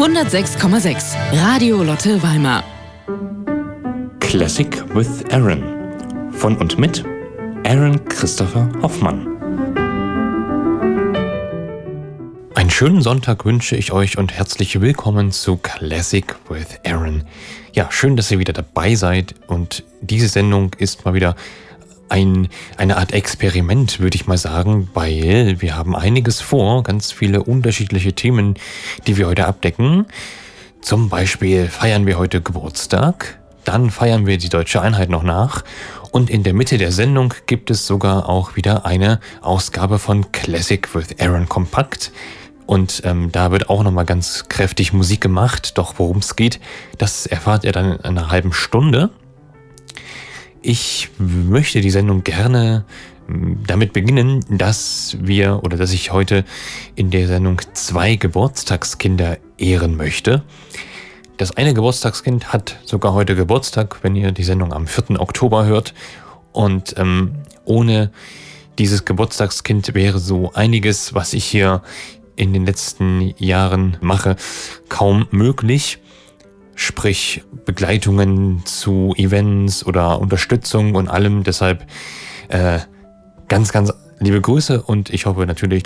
106,6 Radio Lotte Weimar. Classic with Aaron. Von und mit Aaron Christopher Hoffmann. Einen schönen Sonntag wünsche ich euch und herzlich willkommen zu Classic with Aaron. Ja, schön, dass ihr wieder dabei seid und diese Sendung ist mal wieder eine Art Experiment, würde ich mal sagen, weil wir haben einiges vor, ganz viele unterschiedliche Themen, die wir heute abdecken. Zum Beispiel feiern wir heute Geburtstag, dann feiern wir die Deutsche Einheit noch nach und in der Mitte der Sendung gibt es sogar auch wieder eine Ausgabe von Classic with Aaron Kompakt. Und da wird auch nochmal ganz kräftig Musik gemacht, doch worum es geht, das erfahrt ihr dann in einer halben Stunde. Ich möchte die Sendung gerne damit beginnen, dass ich heute in der Sendung 2 Geburtstagskinder ehren möchte. Das eine Geburtstagskind hat sogar heute Geburtstag, wenn ihr die Sendung am 4. Oktober hört. Und ohne dieses Geburtstagskind wäre so einiges, was ich hier in den letzten Jahren mache, kaum möglich. Sprich Begleitungen zu Events oder Unterstützung und allem. Deshalb ganz, ganz liebe Grüße und ich hoffe natürlich,